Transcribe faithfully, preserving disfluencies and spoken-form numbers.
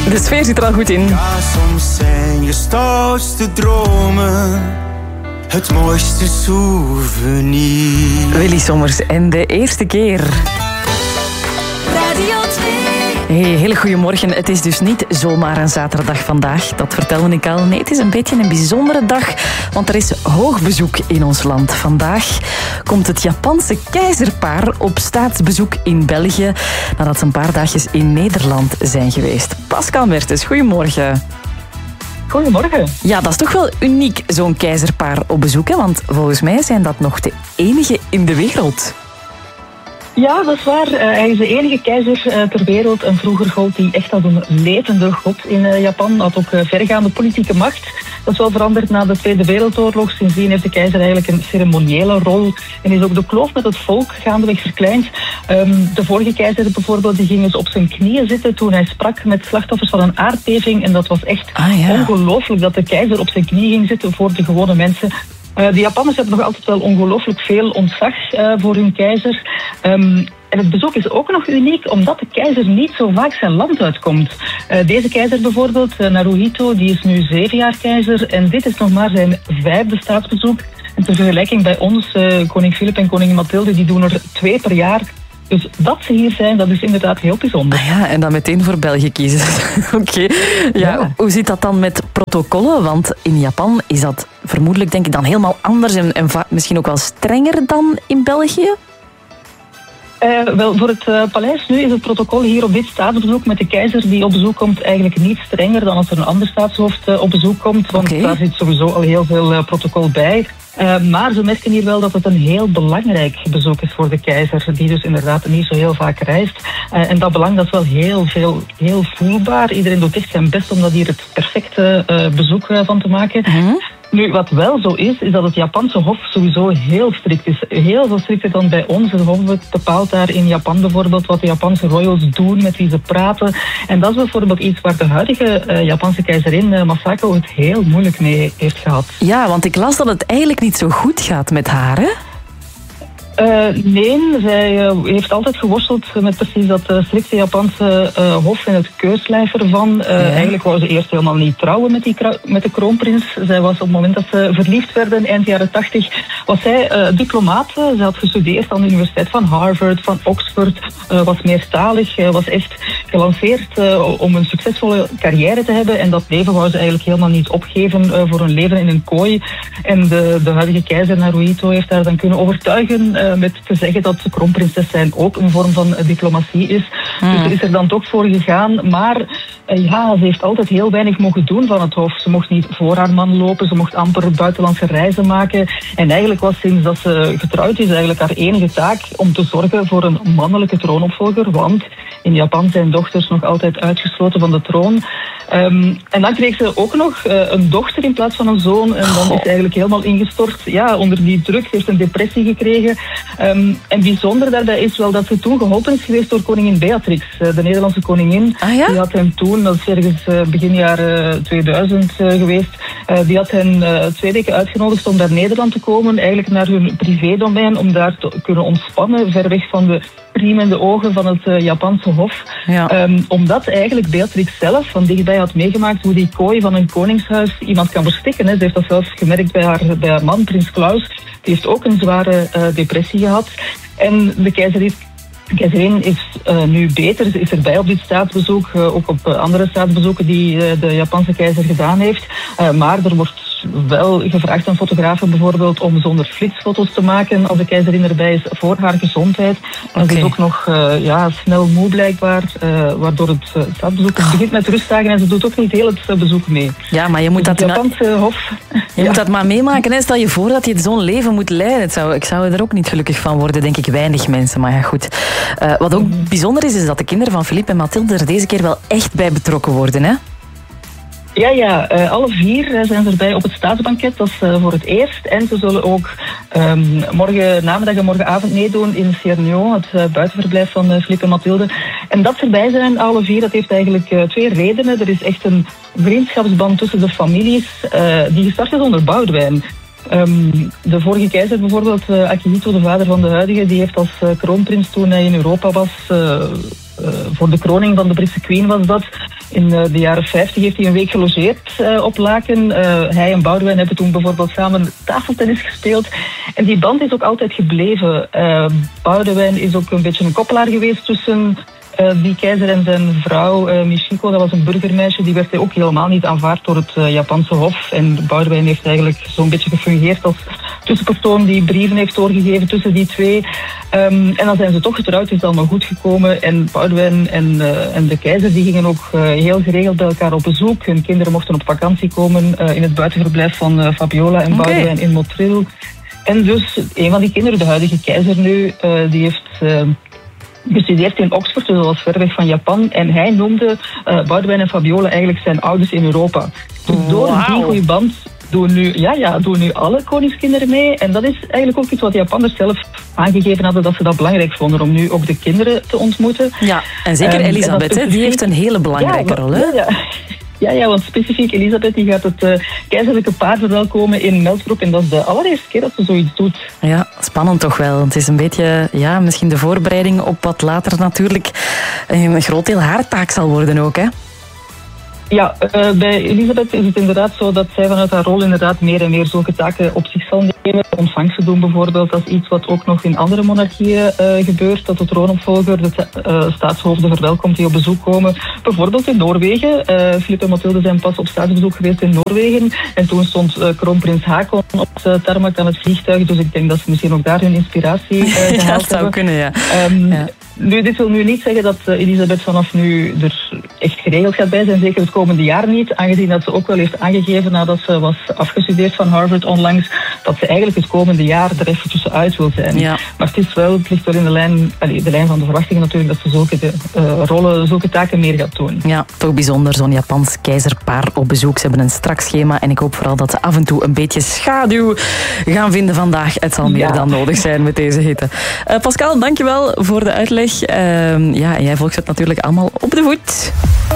De sfeer zit er al goed in. Ja, soms zijn je stoutste dromen het mooiste souvenir. Willy Sommers en de eerste keer. Radio twee. Hey, hele goedemorgen. Het is dus niet zomaar een zaterdag vandaag. Dat vertelde ik al. Nee, het is een beetje een bijzondere dag, want er is hoog bezoek in ons land. Vandaag komt het Japanse keizerpaar op staatsbezoek in België, nadat ze een paar dagjes in Nederland zijn geweest. Pascal Mertens, goedemorgen. Goedemorgen. Ja, dat is toch wel uniek, zo'n keizerpaar op bezoek, hè? Want volgens mij zijn dat nog de enige in de wereld. Ja, dat is waar. Uh, hij is de enige keizer uh, ter wereld en vroeger gold hij echt als een levende god in uh, Japan. Had ook uh, vergaande politieke macht. Dat is wel veranderd na de Tweede Wereldoorlog. Sindsdien heeft de keizer eigenlijk een ceremoniële rol en is ook de kloof met het volk gaandeweg verkleind. Um, de vorige keizer bijvoorbeeld, die ging dus op zijn knieën zitten toen hij sprak met slachtoffers van een aardbeving. En dat was echt ah, ja. ongelooflijk dat de keizer op zijn knie ging zitten voor de gewone mensen. Uh, de Japanners hebben nog altijd wel ongelooflijk veel ontzag uh, voor hun keizer. Um, en het bezoek is ook nog uniek omdat de keizer niet zo vaak zijn land uitkomt. Uh, deze keizer bijvoorbeeld, uh, Naruhito, die is nu zeven jaar keizer en dit is nog maar zijn vijfde staatsbezoek. En ter vergelijking bij ons, uh, koning Filip en koningin Mathilde, die doen er twee per jaar. Dus dat ze hier zijn, dat is inderdaad heel bijzonder. Ah ja, en dan meteen voor België kiezen. Oké. Okay. Ja, ja. Hoe zit dat dan met protocollen? Want in Japan is dat vermoedelijk, denk ik, dan helemaal anders en, en va- misschien ook wel strenger dan in België? Uh, wel, voor het uh, paleis nu is het protocol hier op dit staatsbezoek met de keizer die op bezoek komt eigenlijk niet strenger dan als er een ander staatshoofd uh, op bezoek komt. Want okay. Daar zit sowieso al heel veel uh, protocol bij. Uh, maar ze merken hier wel dat het een heel belangrijk bezoek is voor de keizer, die dus inderdaad niet zo heel vaak reist. Uh, en dat belang dat is wel heel veel, heel voelbaar. Iedereen doet echt zijn best om dat hier het perfecte uh, bezoek uh, van te maken. Mm-hmm. Nu, wat wel zo is, is dat het Japanse hof sowieso heel strikt is. Heel veel strikter dan bij ons. Het hof bepaalt daar in Japan bijvoorbeeld wat de Japanse royals doen, met wie ze praten. En dat is bijvoorbeeld iets waar de huidige uh, Japanse keizerin uh, Masako het heel moeilijk mee heeft gehad. Ja, want ik las dat het eigenlijk niet zo goed gaat met haar, hè? Uh, nee, zij uh, heeft altijd geworsteld met precies dat uh, strikte Japanse uh, hof en het keurslijf ervan. Uh, ja. Eigenlijk wou ze eerst helemaal niet trouwen met, die kra- met de kroonprins. Zij was op het moment dat ze verliefd werden, eind jaren tachtig, was zij uh, diplomaat. Ze had gestudeerd aan de universiteit van Harvard, van Oxford, uh, was meertalig, uh, was echt gelanceerd uh, om een succesvolle carrière te hebben. En dat leven wou ze eigenlijk helemaal niet opgeven uh, voor een leven in een kooi. En de, de huidige keizer Naruhito heeft haar dan kunnen overtuigen uh, met te zeggen dat de kroonprinses zijn ook een vorm van diplomatie is. Hmm. Dus er is er dan toch voor gegaan. Maar uh, ja, ze heeft altijd heel weinig mogen doen van het hof. Ze mocht niet voor haar man lopen, ze mocht amper buitenlandse reizen maken. En eigenlijk was sinds dat ze getrouwd is eigenlijk haar enige taak om te zorgen voor een mannelijke troonopvolger. Want in Japan zijn dochters nog altijd uitgesloten van de troon. Um, en dan kreeg ze ook nog uh, een dochter in plaats van een zoon. En dan is ze eigenlijk helemaal ingestort. Ja, onder die druk, heeft een depressie gekregen. Um, en bijzonder daarbij is wel dat ze toen geholpen is geweest door koningin Beatrix, uh, de Nederlandse koningin. Ah, ja? Die had hem toen, dat is ergens uh, begin jaren tweeduizend uh, geweest, uh, die had hen uh, twee weken uitgenodigd om naar Nederland te komen, eigenlijk naar hun privédomein, om daar te kunnen ontspannen, ver weg van de priemende ogen van het uh, Japanse hof. Ja. Um, omdat eigenlijk Beatrix zelf van dichtbij had meegemaakt hoe die kooi van een koningshuis iemand kan verstikken. Hè. Ze heeft dat zelfs gemerkt bij haar, bij haar man, prins Klaus. Die heeft ook een zware uh, depressie gehad. En de keizerin, de keizerin is uh, nu beter. Ze is erbij op dit staatsbezoek. Uh, ook op uh, andere staatsbezoeken die uh, de Japanse keizer gedaan heeft. Uh, maar er wordt wel gevraagd aan fotografen bijvoorbeeld om zonder flitsfoto's te maken als de keizerin erbij is voor haar gezondheid. En okay. Ze is ook nog uh, ja, snel moe blijkbaar, uh, waardoor het uh, staatsbezoek het begint met rustdagen en ze doet ook niet heel het uh, bezoek mee. Ja, maar je moet dus dat... Het Japanse na... hof... Je ja. moet dat maar meemaken. Hè. Stel je voor dat je zo'n leven moet leiden. Het zou, ik zou er ook niet gelukkig van worden, denk ik, weinig mensen. Maar ja, goed. Uh, wat ook bijzonder is, is dat de kinderen van Filip en Mathilde er deze keer wel echt bij betrokken worden, hè? Ja, ja, uh, alle vier uh, zijn erbij op het staatsbanket. Dat is uh, voor het eerst. En ze zullen ook um, morgen namiddag en morgenavond meedoen in Cernio, het uh, buitenverblijf van uh, Filip en Mathilde. En dat ze erbij zijn, alle vier, dat heeft eigenlijk uh, twee redenen. Er is echt een vriendschapsband tussen de families uh, die gestart is onder Boudewijn. Um, de vorige keizer bijvoorbeeld, uh, Akihito, de vader van de huidige, die heeft als uh, kroonprins toen hij in Europa was... Uh, Uh, voor de kroning van de Britse queen was dat, in uh, de jaren vijftig heeft hij een week gelogeerd uh, op Laken. Uh, hij en Boudewijn hebben toen bijvoorbeeld samen tafeltennis gespeeld. En die band is ook altijd gebleven. Uh, Boudewijn is ook een beetje een koppelaar geweest tussen uh, die keizer en zijn vrouw uh, Michiko. Dat was een burgermeisje. Die werd ook helemaal niet aanvaard door het uh, Japanse hof. En Boudewijn heeft eigenlijk zo'n beetje gefungeerd als tussenpersoon die brieven heeft doorgegeven tussen die twee. Um, en dan zijn ze toch getrouwd, is het allemaal goed gekomen. En Boudewijn en, uh, en de keizer die gingen ook uh, heel geregeld bij elkaar op bezoek. Hun kinderen mochten op vakantie komen uh, in het buitenverblijf van uh, Fabiola en okay. Boudewijn in Motril. En dus een van die kinderen, de huidige keizer nu, uh, die heeft Uh, gestudeerd in Oxford, dus dat was ver weg van Japan. En hij noemde uh, Boudewijn en Fabiola eigenlijk zijn ouders in Europa. Dus door wow. die goede band doen nu, ja, ja, doen nu alle koningskinderen mee. En dat is eigenlijk ook iets wat de Japanners zelf aangegeven hadden, dat ze dat belangrijk vonden, om nu ook de kinderen te ontmoeten. Ja, en zeker um, Elisabeth, en die heeft een hele belangrijke ja, rol, hè? Ja, ja. Ja, ja, want specifiek Elisabeth die gaat het uh, keizerlijke paar verwelkomen in Meldbroek. En dat is de allereerste keer dat ze zoiets doet. Ja, spannend toch wel. Het is een beetje, ja, misschien de voorbereiding op wat later natuurlijk een groot deel haar taak zal worden ook, hè? Ja, uh, bij Elisabeth is het inderdaad zo dat zij vanuit haar rol inderdaad meer en meer zulke taken op zich zal nemen. Ontvangsten doen bijvoorbeeld, dat is iets wat ook nog in andere monarchieën uh, gebeurt. Dat de troonopvolger de uh, staatshoofden verwelkomt die op bezoek komen. Bijvoorbeeld in Noorwegen. Uh, Filip en Mathilde zijn pas op staatsbezoek geweest in Noorwegen. En toen stond uh, kroonprins Haakon op de tarmac aan het vliegtuig. Dus ik denk dat ze misschien ook daar hun inspiratie uh, gehaald ja, dat zou hebben. kunnen, ja. Um, ja. Nu, dit wil nu niet zeggen dat uh, Elisabeth vanaf nu er echt geregeld gaat bij zijn. Zeker het komende jaar niet. Aangezien dat ze ook wel heeft aangegeven nadat ze was afgestudeerd van Harvard onlangs, dat ze eigenlijk het komende jaar er even tussenuit wil zijn. Ja. Maar het is wel, het ligt wel in de lijn, allee, de lijn van de verwachtingen natuurlijk, dat ze zulke de, uh, rollen, zulke taken meer gaat doen. Ja, toch bijzonder. Zo'n Japans keizerpaar op bezoek. Ze hebben een strak schema en ik hoop vooral dat ze af en toe een beetje schaduw gaan vinden vandaag. Het zal meer ja. dan nodig zijn met deze hitte. Uh, Pascal, dankjewel voor de uitleg. Uh, ja, jij volgt het natuurlijk allemaal op de voet.